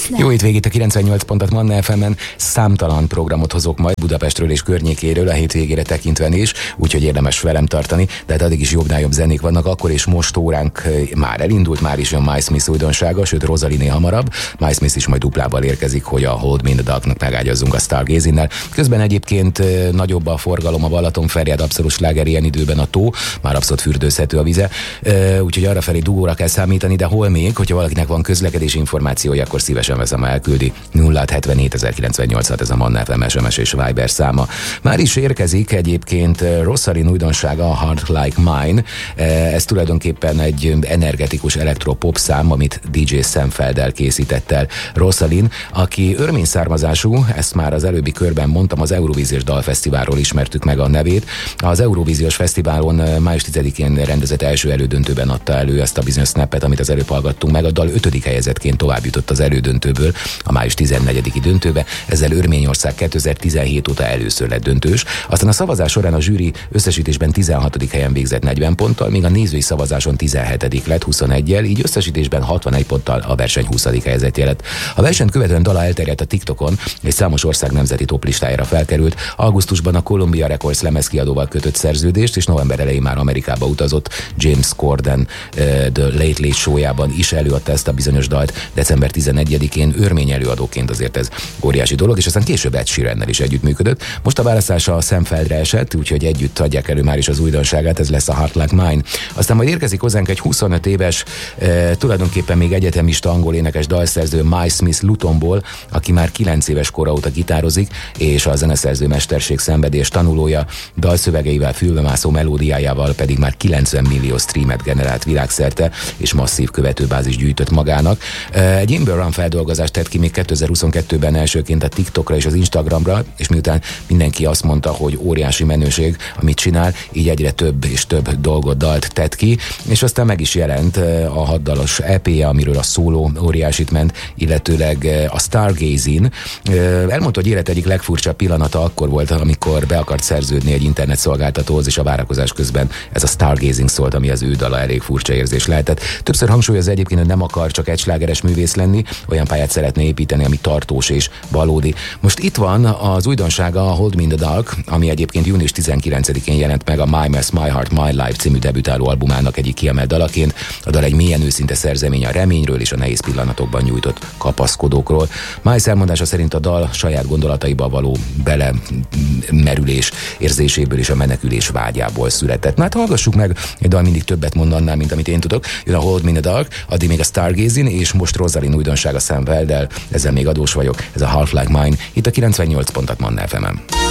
Jó hétvégét a 98 pontot Manna FM-en. Számtalan programot hozok majd Budapestről és környékéről a hétvégére tekintve is, úgyhogy érdemes velem tartani, de hát addig is jobbnál jobb zenék vannak, akkor és most óránk már elindult, már is jön Miles Smith újdonsága, sőt Rosalie hamarabb. Miles Smith is majd duplával érkezik, hogy a Hold Me in the Darknak megágyazzunk a Stargazinnel. Közben egyébként nagyobb a forgalom a Balatonferjed, abszolút sláger ilyen időben a tó, már abszolút fürdőzhető a vize, úgyhogy arrafelé dugóra kell számítani, de hol még, hogyha valakinek van közlekedési információja, akkor szívesen veszem, elküldi. 0677 ez a Manna FM SMS és Viber száma. Már is érkezik egyébként Rosalie újdonsága, a Heart Like Mine. Ez tulajdonképpen egy energetikus elektropop szám, amit DJ Sam Felddel készített el Rosalie, aki örmény származású, ezt már az előbbi körben mondtam, az Eurovíziós Dalfesztiválról ismertük meg a nevét. Az Eurovíziós Fesztiválon május 10-én rendezett első elődöntőben adta elő ezt a bizonyos snappet, amit az előbb hallgattunk meg. A dal 5. helyezettként tovább jutott az elődöntőből a május 14. döntőbe, ezzel Örményország 2017 óta először lett döntős. Aztán a szavazás során a zsűri összesítésben 16. helyen végzett 40 ponttal, míg a nézői szavazáson 17. lett 21-jel, így összesítésben 61 ponttal a verseny 20. helyzetje lett. A versenyt követően dala elterjedt a TikTokon, és számos ország nemzeti toplistájára felkerült. Augusztusban a Columbia Records lemezkiadóval kötött szerződést, és november elején már Amerikába utazott. James Corden The Late Late Show-jában is előadta ezt a bizonyos dalt, december 11-én örmény előadóként, azért ez óriási dolog, és aztán később Ed Sheerannel is együttműködött. Most a választása a Sam Feldre esett, úgyhogy együtt adják elő már is az újdonságát, ez lesz a Heart Like Mine. Aztán majd érkezik hozzánk egy 25 éves, tulajdonképpen még egyetemista angol énekes dalszerző Miles Smith Lutonból, aki már 9 éves kora óta gitározik, és a zeneszerző mesterség szenvedés tanulója, dalszövegeivel, fülbemászó melódiájával pedig már 90 millió streamet generált világszerte, és masszív követőbázis gyűjtött magának. Egy Amber Run feldolgozást tett ki még 2022-ben elsőként a TikTokra és az Instagramra, és miután mindenki azt mondta, hogy óriási menőség, amit csinál, így egyre több és több dolgot, dalt tett ki, és aztán meg is jelent a 6 dalos EP-je, amiről a szóló óriásit ment, illetőleg a Stargazing. Elmondta, hogy élet egyik legfurcsább pillanata akkor volt, amikor be akart szerződni egy internetszolgáltatóhoz, és a várakozás közben ez a Stargazing szólt, ami az ő dala, elég furcsa érzés lehetett. Többször hangsúlyozza egyébként, hogy nem akar csak egy slágeres művész lenni, olyan pályát szeretne építeni, ami tartós és valódi. Most itt van az újdonsága, a Hold Me in the Dark, ami egyébként június 19-én jelent meg a My Mess, My Heart, My Life című debütáló albumának egyik kiemelt dalaként. A dal egy mélyen őszinte szerzemény a reményről és a nehéz pillanatokban nyújtott kapaszkodókról. Miles elmondása szerint a dal saját gondolataiba való belemerülés érzéséből és a menekülés vágyából született. Na hát hallgassuk meg, egy dal mindig többet mond annál, mint amit én tudok. Jön a Hold Me in the Dark, addig még a Stargazing, és most Rosalie újdonsága Sam Felddel, ezzel még adós vagyok, ez a Heart Like Mine, itt a 98 pontot Manna FM-en.